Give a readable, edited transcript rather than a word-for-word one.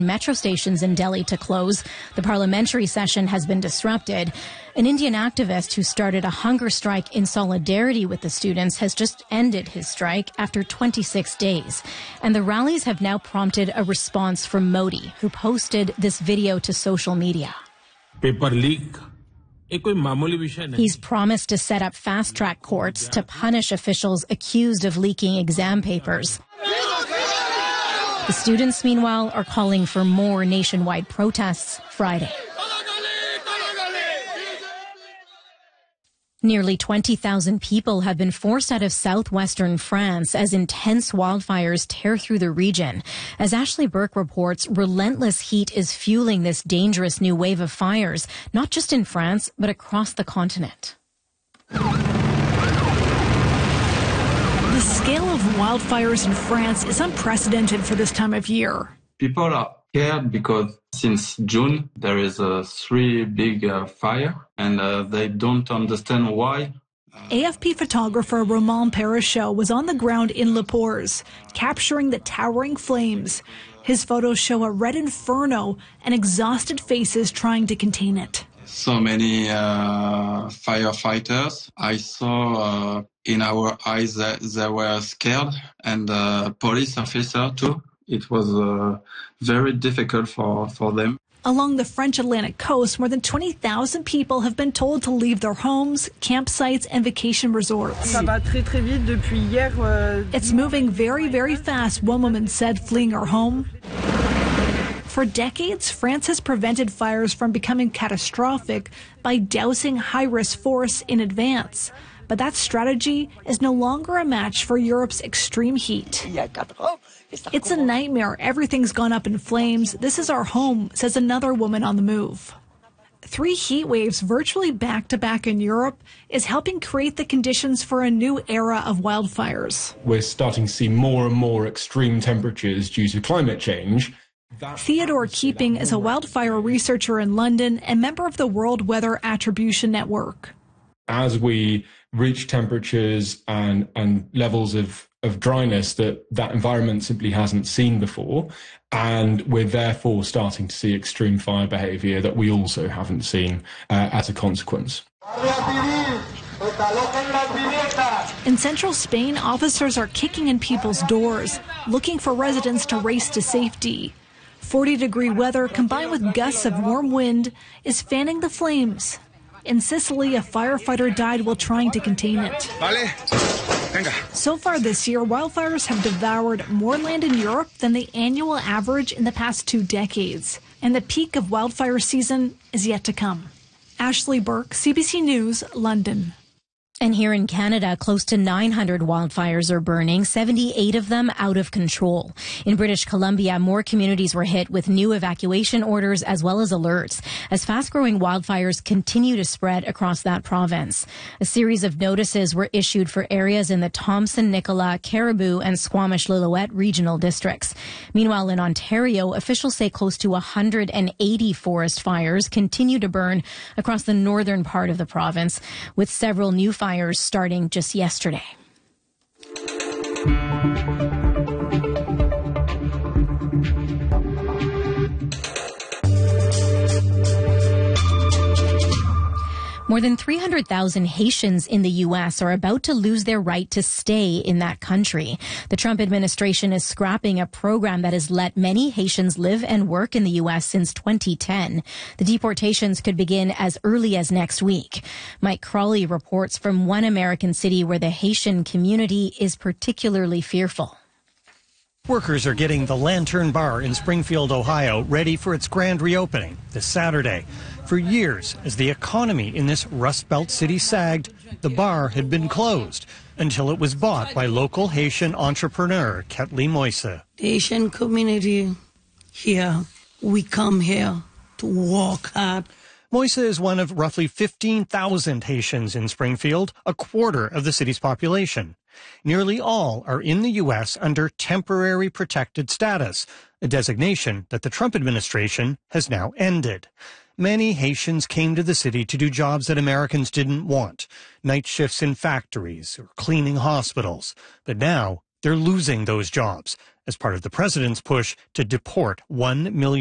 Metro stations in Delhi to close. The parliamentary session has been disrupted. An Indian activist who started a hunger strike in solidarity with the students has just ended his strike after 26 days. And the rallies have now prompted a response from Modi, who posted this video to social media. Paper leak. He's promised to set up fast-track courts to punish officials accused of leaking exam papers. The students, meanwhile, are calling for more nationwide protests Friday. Nearly 20,000 people have been forced out of southwestern France as intense wildfires tear through the region. As Ashley Burke reports, relentless heat is fueling this dangerous new wave of fires, not just in France, but across the continent. The scale of wildfires in France is unprecedented for this time of year. People are scared because since June there is 3 big fire and they don't understand why. AFP photographer Romain Perichot was on the ground in Le Pors, capturing the towering flames. His photos show a red inferno and exhausted faces trying to contain it. So many firefighters. I saw in our eyes that they were scared, and police officer too. It was very difficult for them. Along the French Atlantic coast, more than 20,000 people have been told to leave their homes, campsites, and vacation resorts. It's moving very, very fast, one woman said, fleeing her home. For decades, France has prevented fires from becoming catastrophic by dousing high-risk forests in advance. But that strategy is no longer a match for Europe's extreme heat. It's a nightmare. Everything's gone up in flames. This is our home, says another woman on the move. 3 heat waves virtually back-to-back in Europe is helping create the conditions for a new era of wildfires. We're starting to see more and more extreme temperatures due to climate change. Theodore Keeping is a wildfire researcher in London and member of the World Weather Attribution Network. As we reach temperatures and levels of dryness that environment simply hasn't seen before, and we're therefore starting to see extreme fire behavior that we also haven't seen as a consequence. In central Spain, officers are kicking in people's doors, looking for residents to race to safety. 40-degree weather combined with gusts of warm wind is fanning the flames. In Sicily, a firefighter died while trying to contain it. So far this year, wildfires have devoured more land in Europe than the annual average in the past 2 decades. And the peak of wildfire season is yet to come. Ashley Burke, CBC News, London. And here in Canada, close to 900 wildfires are burning, 78 of them out of control. In British Columbia, more communities were hit with new evacuation orders as well as alerts as fast-growing wildfires continue to spread across that province. A series of notices were issued for areas in the Thompson, Nicola, Caribou, and Squamish-Lillooet regional districts. Meanwhile, in Ontario, officials say close to 180 forest fires continue to burn across the northern part of the province, with several new fires starting just yesterday. More than 300,000 Haitians in the U.S. are about to lose their right to stay in that country. The Trump administration is scrapping a program that has let many Haitians live and work in the U.S. since 2010. The deportations could begin as early as next week. Mike Crawley reports from one American city where the Haitian community is particularly fearful. Workers are getting the Lantern Bar in Springfield, Ohio, ready for its grand reopening this Saturday. For years, as the economy in this Rust Belt city sagged, the bar had been closed until it was bought by local Haitian entrepreneur Ketli Moise. The Haitian community here, we come here to work hard. Moise is one of roughly 15,000 Haitians in Springfield, a quarter of the city's population. Nearly all are in the U.S. under temporary protected status, a designation that the Trump administration has now ended. Many Haitians came to the city to do jobs that Americans didn't want, night shifts in factories or cleaning hospitals. But now They're losing those jobs as part of the president's push to deport 1 million